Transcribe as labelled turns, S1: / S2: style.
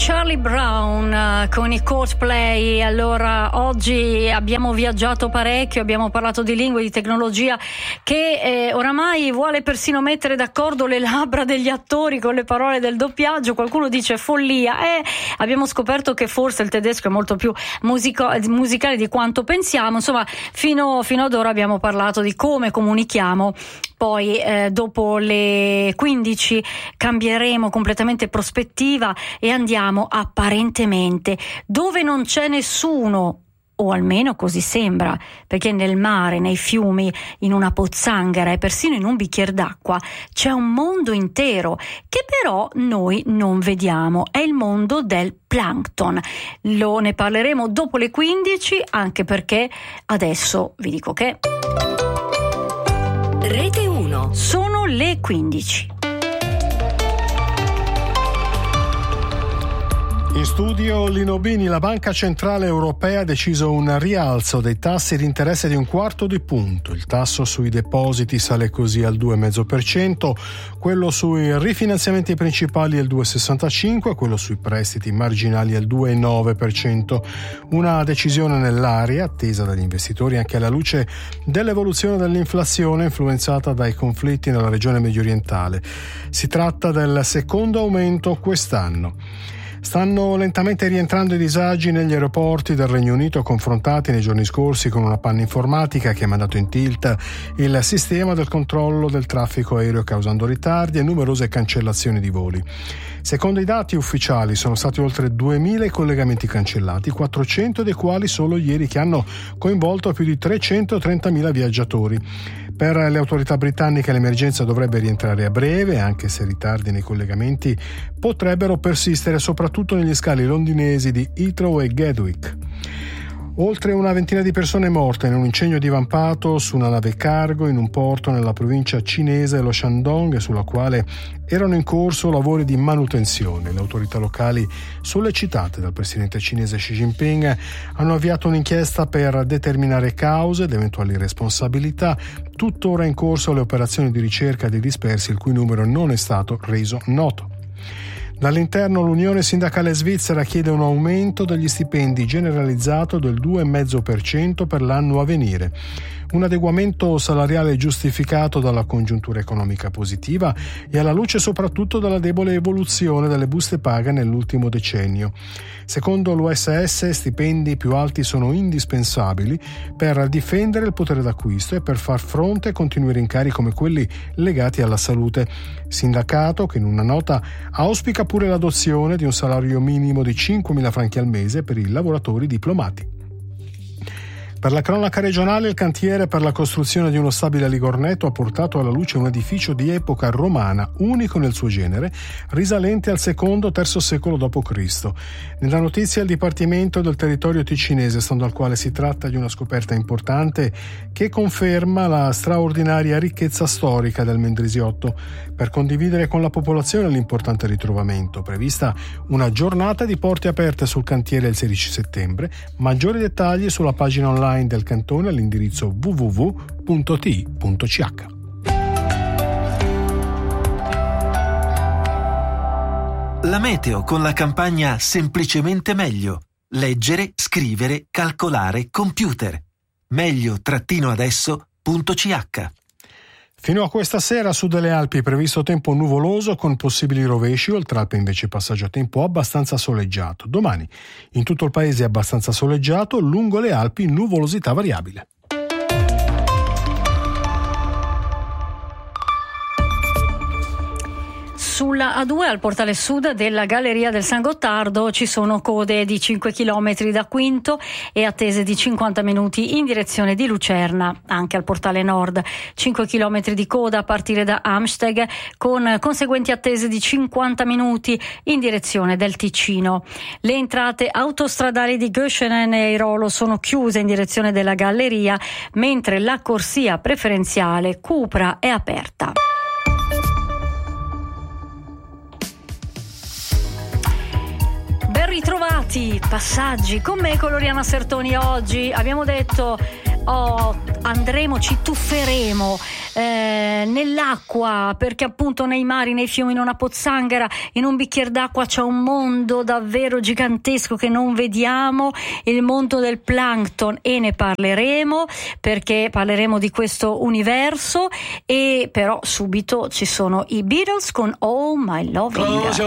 S1: Charlie Brown con i Coldplay. Allora, oggi abbiamo viaggiato parecchio, abbiamo parlato di lingue, di tecnologia che oramai vuole persino mettere d'accordo le labbra degli attori con le parole del doppiaggio. Qualcuno dice follia. Abbiamo scoperto che forse il tedesco è molto più musicale di quanto pensiamo. Insomma, fino ad ora abbiamo parlato di come comunichiamo. Poi dopo le 15 cambieremo completamente prospettiva e andiamo apparentemente dove non c'è nessuno, o almeno così sembra, perché nel mare, nei fiumi, in una pozzanghera e persino in un bicchiere d'acqua c'è un mondo intero che però noi non vediamo. È il mondo del plankton. Ne parleremo dopo le 15, anche perché adesso vi dico che
S2: Rete 1.
S1: Sono le 15.
S3: In studio Lino Bini. La Banca Centrale Europea ha deciso un rialzo dei tassi di interesse di 1/4 punto. Il tasso sui depositi sale così al 2,5%, quello sui rifinanziamenti principali al 2,65%, quello sui prestiti marginali al 2,9%. Una decisione nell'aria, attesa dagli investitori anche alla luce dell'evoluzione dell'inflazione influenzata dai conflitti nella regione mediorientale. Si tratta del secondo aumento quest'anno. Stanno lentamente rientrando i disagi negli aeroporti del Regno Unito, confrontati nei giorni scorsi con una panna informatica che ha mandato in tilt il sistema del controllo del traffico aereo, causando ritardi e numerose cancellazioni di voli. Secondo i dati ufficiali sono stati oltre 2.000 i collegamenti cancellati, 400 dei quali solo ieri, che hanno coinvolto più di 330.000 viaggiatori. Per le autorità britanniche l'emergenza dovrebbe rientrare a breve, anche se ritardi nei collegamenti potrebbero persistere soprattutto negli scali londinesi di Heathrow e Gatwick. Oltre una ventina di persone morte in un incendio divampato su una nave cargo in un porto nella provincia cinese dello Shandong, sulla quale erano in corso lavori di manutenzione. Le autorità locali, sollecitate dal presidente cinese Xi Jinping, hanno avviato un'inchiesta per determinare cause ed eventuali responsabilità. Tuttora in corso le operazioni di ricerca dei dispersi, il cui numero non è stato reso noto. Dall'interno l'Unione Sindacale Svizzera chiede un aumento degli stipendi generalizzato del 2,5% per l'anno a venire. Un adeguamento salariale giustificato dalla congiuntura economica positiva e alla luce soprattutto della debole evoluzione delle buste paga nell'ultimo decennio. Secondo l'USS, stipendi più alti sono indispensabili per difendere il potere d'acquisto e per far fronte a continui rincari come quelli legati alla salute. Sindacato che in una nota auspica pure l'adozione di un salario minimo di 5.000 franchi al mese per i lavoratori diplomati. Per la cronaca regionale, il cantiere per la costruzione di uno stabile a Ligorneto ha portato alla luce un edificio di epoca romana, unico nel suo genere, risalente al secondo-terzo secolo d.C. Nella notizia il Dipartimento del Territorio Ticinese, stando al quale si tratta di una scoperta importante che conferma la straordinaria ricchezza storica del Mendrisiotto. Per condividere con la popolazione l'importante ritrovamento, prevista una giornata di porte aperte sul cantiere il 16 settembre. Maggiori dettagli sulla pagina online del cantone all'indirizzo www.ti.ch.
S4: La meteo con la campagna Semplicemente Meglio. Leggere, scrivere, calcolare, computer. meglio-adesso.ch.
S3: Fino a questa sera su delle Alpi previsto tempo nuvoloso con possibili rovesci, oltre Alpe invece passaggio a tempo abbastanza soleggiato. Domani in tutto il paese abbastanza soleggiato, lungo le Alpi nuvolosità variabile.
S1: Sulla A2 al portale sud della Galleria del San Gottardo ci sono code di 5 km da Quinto e attese di 50 minuti in direzione di Lucerna. Anche al portale nord 5 km di coda a partire da Amsteg con conseguenti attese di 50 minuti in direzione del Ticino. Le entrate autostradali di Göschenen e Airolo sono chiuse in direzione della Galleria, mentre la corsia preferenziale Cupra è aperta. Ben ritrovati, passaggi con me, con Loriana Sertoni. Oggi abbiamo detto andremo, ci tufferemo nell'acqua, perché appunto nei mari, nei fiumi, in una pozzanghera, in un bicchiere d'acqua c'è un mondo davvero gigantesco che non vediamo, il mondo del plankton, e ne parleremo perché parleremo di questo universo. E però subito ci sono i Beatles con All My Loving.